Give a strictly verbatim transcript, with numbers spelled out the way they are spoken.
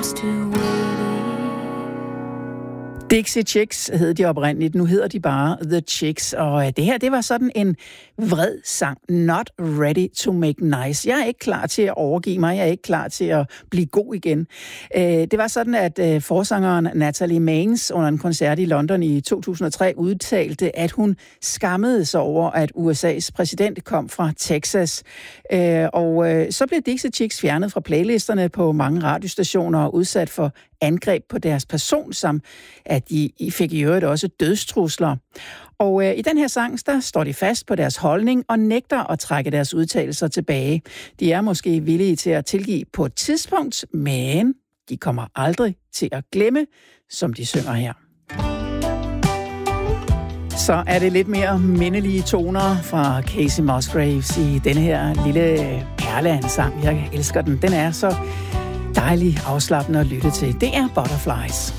I'm still waiting. Dixie Chicks hed de oprindeligt, nu hedder de bare The Chicks, og det her, det var sådan en vred sang, Not Ready to Make Nice. Jeg er ikke klar til at overgive mig, jeg er ikke klar til at blive god igen. Det var sådan, at forsangeren Natalie Maines under en koncert i London i to tusind og tre udtalte, at hun skammede sig over, at U S A's præsident kom fra Texas. Og så blev Dixie Chicks fjernet fra playlisterne på mange radiostationer og udsat for angreb på deres person, som at de fik i øvrigt også dødstrusler. Og øh, i den her sang, der står de fast på deres holdning og nægter at trække deres udtalelser tilbage. De er måske villige til at tilgive på et tidspunkt, men de kommer aldrig til at glemme, som de synger her. Så er det lidt mere mindelige toner fra Casey Musgraves i denne her lille perle af en sang. Jeg elsker den. Den er så dejlig afslappende at lytte til. Det er Butterflies.